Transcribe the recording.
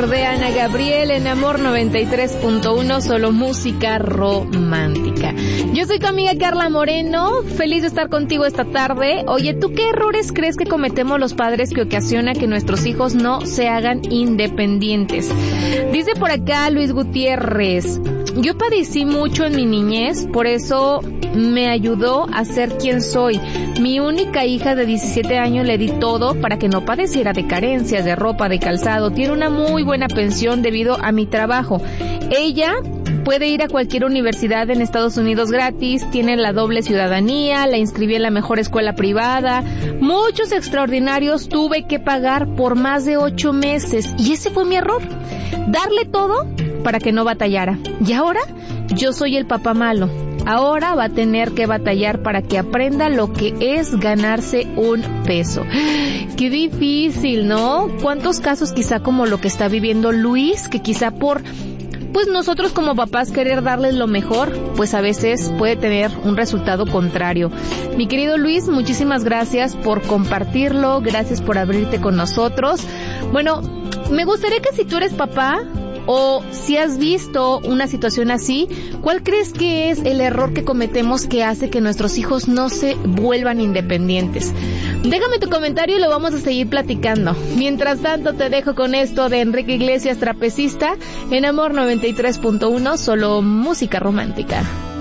Amor de Ana Gabriel en Amor 93.1, solo música romántica. Yo soy tu amiga Carla Moreno, feliz de estar contigo esta tarde. Oye, ¿tú qué errores crees que cometemos los padres que ocasiona que nuestros hijos no se hagan independientes? Dice por acá Luis Gutiérrez: yo padecí mucho en mi niñez, por eso me ayudó a ser quien soy. Mi única hija de 17 años le di todo para que no padeciera de carencias, de ropa, de calzado. Tiene una muy buena pensión debido a mi trabajo. Ella puede ir a cualquier universidad en Estados Unidos gratis, tiene la doble ciudadanía, la inscribí en la mejor escuela privada. Muchos extraordinarios tuve que pagar por más de 8 meses y ese fue mi error, darle todo para que no batallara. Y ahora yo soy el papá malo. Ahora va a tener que batallar para que aprenda lo que es ganarse un peso. Qué difícil, ¿no? ¿Cuántos casos quizá como lo que está viviendo Luis, que quizá por pues nosotros como papás querer darles lo mejor, pues a veces puede tener un resultado contrario. Mi querido Luis, muchísimas gracias por compartirlo, gracias por abrirte con nosotros. Bueno, me gustaría que si tú eres papá o si has visto una situación así, ¿cuál crees que es el error que cometemos que hace que nuestros hijos no se vuelvan independientes? Déjame tu comentario y lo vamos a seguir platicando. Mientras tanto, te dejo con esto de Enrique Iglesias, Trapecista, en Amor 93.1, solo música romántica.